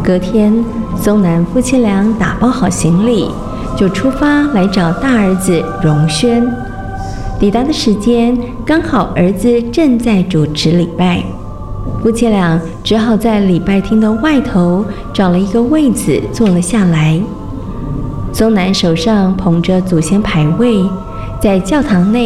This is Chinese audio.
隔天，宗南夫妻俩打包好行李，就出发来找大儿子荣轩。抵达的时间刚好儿子正在主持礼拜，夫妻俩只好在礼拜厅的外头找了一个位子坐了下来。宗南手上捧着祖先牌位，在教堂内